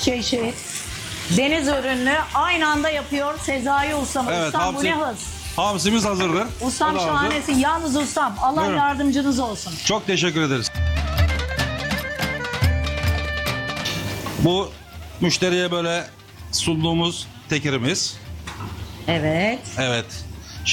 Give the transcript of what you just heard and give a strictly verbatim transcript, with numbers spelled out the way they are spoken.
çeşit deniz ürünü aynı anda yapıyor Sezai ustam. Evet, ustam bu hamsi- ne hız? Hamsimiz hazırdır. Ustam O da hazır. şahanesi. Yalnız ustam Allah Buyurun. yardımcınız olsun. Çok teşekkür ederiz. Bu müşteriye böyle sunduğumuz tekirimiz. Evet. Evet.